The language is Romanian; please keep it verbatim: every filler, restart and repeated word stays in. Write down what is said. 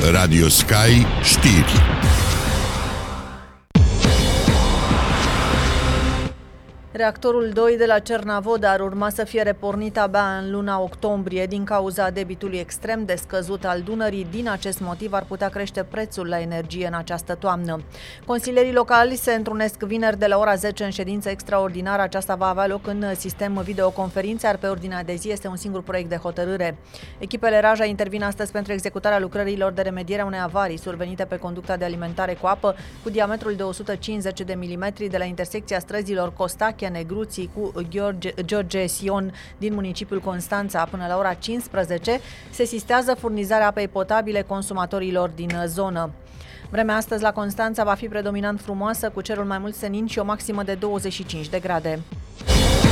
Radio Sky Știri. Reactorul doi de la Cernavod ar urma să fie repornit abia în luna octombrie din cauza debitului extrem de scăzut al Dunării. Din acest motiv ar putea crește prețul la energie în această toamnă. Consilierii locali se întrunesc vineri de la ora zece în ședință extraordinară. Aceasta va avea loc în sistem videoconferințe, iar pe ordinea de zi este un singur proiect de hotărâre. Echipele Raja intervin astăzi pentru executarea lucrărilor de remediere a unei avarii survenite pe conducta de alimentare cu apă cu diametrul de o sută cincizeci de milimetri de la intersecția străzilor Costache Negruții cu George, George Sion din municipiul Constanța. Până la ora cincisprezece se sistează furnizarea apei potabile consumatorilor din zonă. Vremea astăzi la Constanța va fi predominant frumoasă, cu cerul mai mult senin și o maximă de douăzeci și cinci de grade.